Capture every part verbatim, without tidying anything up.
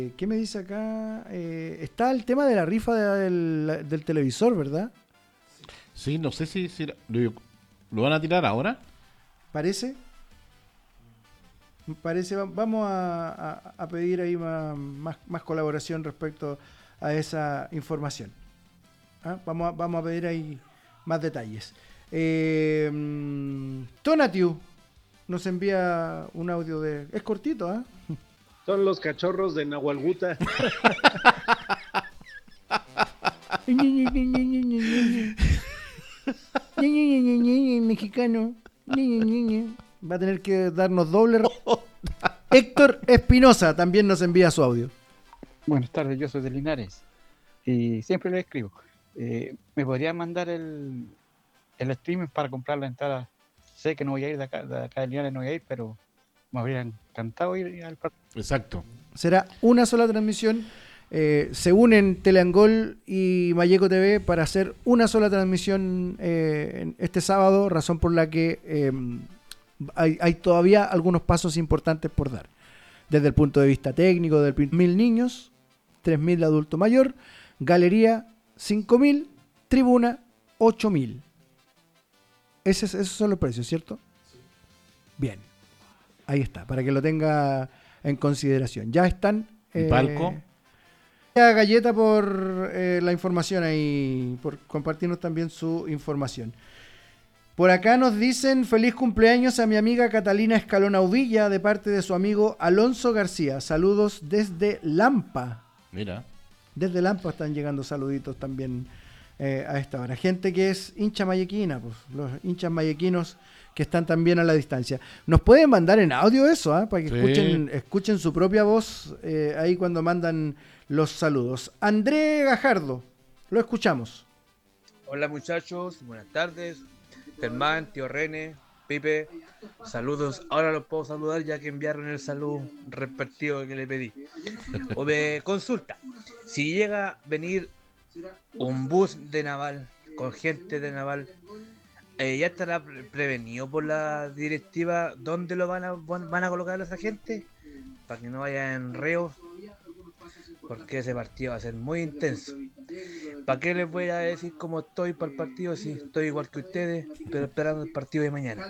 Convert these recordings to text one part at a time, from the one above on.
¿Qué me dice acá? Eh, está el tema de la rifa de- del, del televisor, ¿verdad? Sí, no sé si, si lo, lo van a tirar ahora. Parece. Parece, va- vamos a, a- a pedir ahí más, más, más colaboración respecto a esa información. ¿Ah? Vamos, a, vamos a pedir ahí más detalles. Eh, mm, Tonatiu nos envía un audio de... Es cortito, ¿ah? Son los cachorros de Nahualguta. Mexicano. Va a tener que darnos doble. re- Héctor Espinosa también nos envía su audio. Buenas tardes, yo soy de Linares y siempre le escribo. Eh, ¿Me podría mandar el, el streaming para comprar la entrada? Sé que no voy a ir de acá, de acá de Linares, no voy a ir, pero me habría encantado ir al partido. Exacto. Será una sola transmisión. Eh, se unen Teleangol y Mayeco T V para hacer una sola transmisión eh, en este sábado, razón por la que eh, hay, hay todavía algunos pasos importantes por dar. Desde el punto de vista técnico, del mil niños, tres mil adulto mayor, galería cinco mil, tribuna ocho mil. Ese es- esos son los precios, ¿cierto? Bien. Ahí está, para que lo tenga en consideración. Ya están. ¿Y palco? A Galleta por eh, la información ahí, por compartirnos también su información. Por acá nos dicen feliz cumpleaños a mi amiga Catalina Escalón Audilla de parte de su amigo Alonso García. Saludos desde Lampa. Mira. Desde Lampa están llegando saluditos también eh, a esta hora. Gente que es hincha mayequina, pues, los hinchas mayequinos que están también a la distancia. Nos pueden mandar en audio eso, ¿ah? Para que Sí. escuchen, escuchen su propia voz eh, ahí cuando mandan los saludos. André Gajardo, lo escuchamos. Hola muchachos, buenas tardes. Germán, tío René, Pipe, saludos. Ahora los puedo saludar ya que enviaron el saludo respectivo que le pedí. O me consulta, si llega a venir un bus de Naval con gente de Naval, eh, ¿ya estará pre- prevenido por la directiva dónde lo van a, van a colocar a los agentes? Para que no vaya en reos, porque ese partido va a ser muy intenso. ¿Para qué les voy a decir cómo estoy para el partido si estoy igual que ustedes, pero esperando el partido de mañana?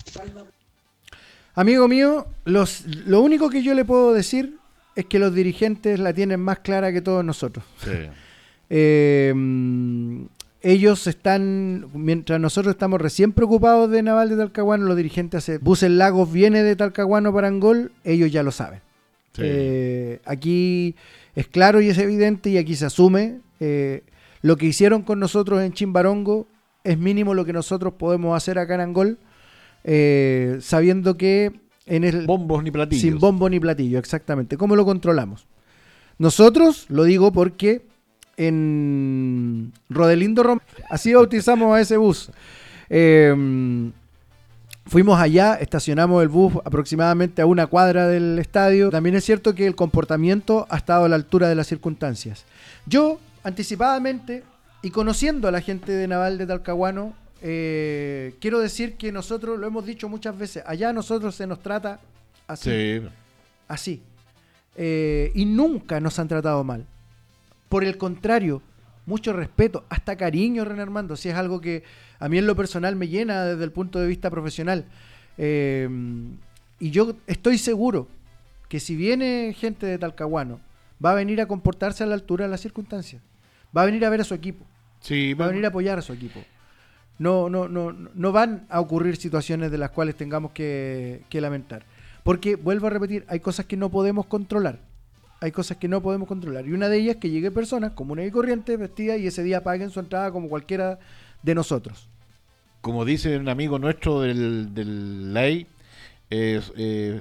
Amigo mío, los, lo único que yo le puedo decir es que los dirigentes la tienen más clara que todos nosotros. Sí. Eh, mm, ellos están, mientras nosotros estamos recién preocupados de Naval de Talcahuano, los dirigentes hacen, Buses Lagos viene de Talcahuano para Angol, ellos ya lo saben. Sí. Eh, aquí es claro y es evidente y aquí se asume. eh, lo que hicieron con nosotros en Chimbarongo es mínimo lo que nosotros podemos hacer acá en Angol, eh, sabiendo que en el Bombos ni platillos. sin bombo ni platillo, exactamente. ¿Cómo lo controlamos? Nosotros, lo digo porque en Rodelindo Rom así bautizamos a ese bus. Eh, fuimos allá, estacionamos el bus aproximadamente a una cuadra del estadio. También es cierto que el comportamiento ha estado a la altura de las circunstancias. Yo, anticipadamente, y conociendo a la gente de Naval de Talcahuano, eh, quiero decir que nosotros, lo hemos dicho muchas veces, allá a nosotros se nos trata así. Sí. Así. Eh, y nunca nos han tratado mal. Por el contrario, mucho respeto, hasta cariño, René Armando, si es algo que a mí en lo personal me llena desde el punto de vista profesional. Eh, y yo estoy seguro que si viene gente de Talcahuano, va a venir a comportarse a la altura de las circunstancias. Va a venir a ver a su equipo. Sí, Va a venir a apoyar a su equipo. No, no, no, no van a ocurrir situaciones de las cuales tengamos que, que lamentar. Porque, vuelvo a repetir, hay cosas que no podemos controlar. Hay cosas que no podemos controlar. Y una de ellas es que llegue personas comunes y corrientes vestidas y ese día paguen su entrada como cualquiera de nosotros. Como dice un amigo nuestro del, del ley, eh, eh,